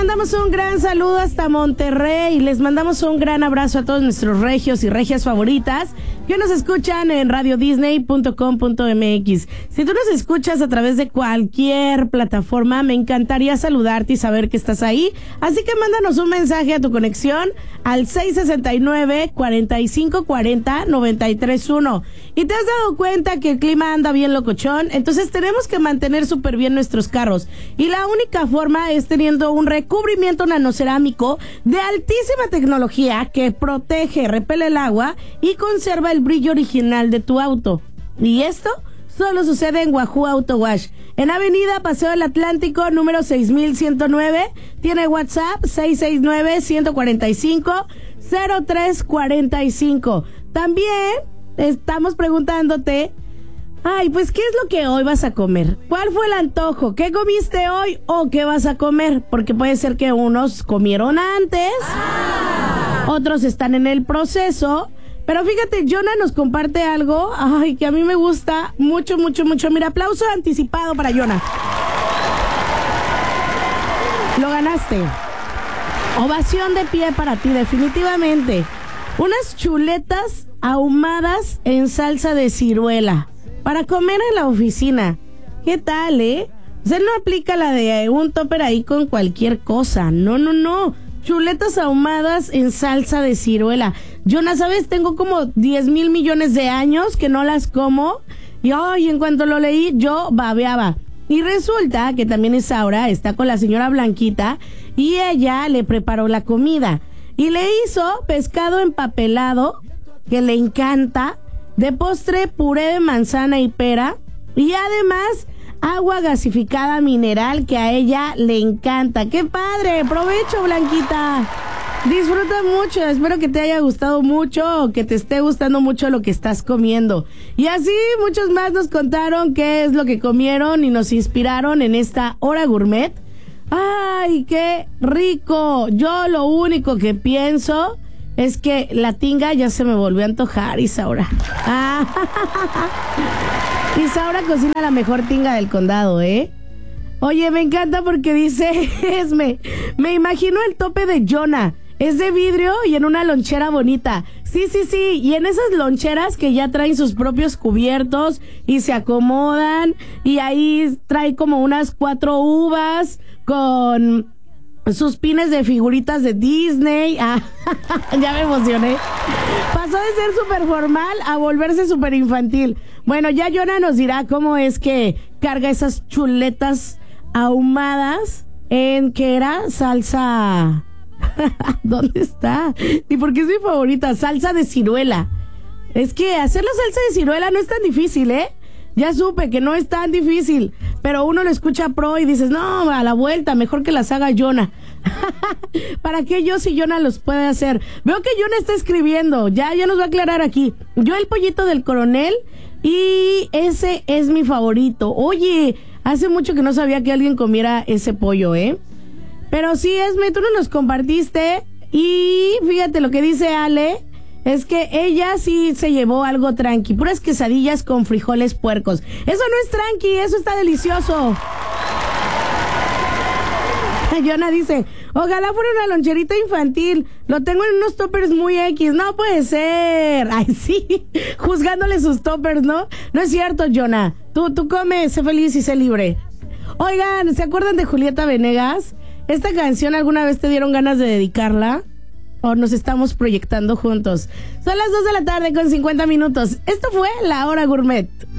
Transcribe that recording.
mandamos un gran saludo hasta Monterrey. Les mandamos un gran abrazo a todos nuestros regios y regias favoritas que nos escuchan en radiodisney.com.mx. Si tú nos escuchas a través de cualquier plataforma, me encantaría saludarte y saber que estás ahí. Así que mándanos un mensaje a tu conexión al 669-4540-931. Y te has dado cuenta que el clima anda bien locochón, entonces tenemos que mantener súper bien nuestros carros. Y la única forma es teniendo un recubrimiento nanocerámico de altísima tecnología que protege, repele el agua y conserva el brillo original de tu auto. Y esto solo sucede en Wahoo Auto Wash, en Avenida Paseo del Atlántico, número 6109. Tiene WhatsApp 669-145-0345. También estamos preguntándote, pues, ¿qué es lo que hoy vas a comer? ¿Cuál fue el antojo? ¿Qué comiste hoy o qué vas a comer? Porque puede ser que unos comieron antes, otros están en el proceso. Pero fíjate, Jonah nos comparte algo, que a mí me gusta mucho, mucho, mucho. Mira, aplauso anticipado para Jonah. Lo ganaste. Ovación de pie para ti, definitivamente. Unas chuletas ahumadas en salsa de ciruela para comer en la oficina. ¿Qué tal, O sea, no aplica la de un topper ahí con cualquier cosa. No. Chuletas ahumadas en salsa de ciruela. Jonah, ¿sabes? Tengo como 10,000 millones de años que no las como. Y en cuanto lo leí, yo babeaba. Y resulta que también Isaura está con la señora Blanquita y ella le preparó la comida. Y le hizo pescado empapelado, que le encanta, de postre puré de manzana y pera, y además agua gasificada mineral, que a ella le encanta. ¡Qué padre! ¡Provecho, Blanquita! Disfruta mucho, espero que te haya gustado mucho o que te esté gustando mucho lo que estás comiendo. Y así muchos más nos contaron qué es lo que comieron y nos inspiraron en esta hora gourmet. ¡Ay, qué rico! Yo lo único que pienso es que la tinga ya se me volvió a antojar, Isaura. Isaura cocina la mejor tinga del condado, Oye, me encanta porque dice Esme, me imagino el tope de Jonah. Es de vidrio y en una lonchera bonita. Sí. Y en esas loncheras que ya traen sus propios cubiertos y se acomodan. Y ahí trae como unas 4 uvas con sus pines de figuritas de Disney. Ya me emocioné. Pasó de ser súper formal a volverse súper infantil. Bueno, ya Jonah nos dirá cómo es que carga esas chuletas ahumadas en, ¿qué era? Salsa... ¿Dónde está? ¿Y por qué es mi favorita? Salsa de ciruela. Es que hacer la salsa de ciruela no es tan difícil, Ya supe que no es tan difícil, pero uno lo escucha pro y dices, no, a la vuelta, mejor que las haga Jonah. ¿Para qué yo si Jonah los puede hacer? Veo que Jonah está escribiendo, ya nos va a aclarar aquí. Yo el pollito del coronel y ese es mi favorito. Oye, hace mucho que no sabía que alguien comiera ese pollo, Pero sí, Esme, tú no nos compartiste. Y fíjate lo que dice Ale, es que ella sí se llevó algo tranqui, puras quesadillas con frijoles puercos. Eso no es tranqui, eso está delicioso. Jonah dice, ojalá fuera una loncherita infantil, lo tengo en unos toppers muy X. No puede ser. Ay, sí, juzgándole sus toppers, ¿no? No es cierto, Jonah. Tú come, sé feliz y sé libre. Oigan, ¿se acuerdan de Julieta Venegas? ¿Esta canción alguna vez te dieron ganas de dedicarla? ¿O nos estamos proyectando juntos? Son las 2 de la tarde con 50 minutos. Esto fue La Hora Gourmet.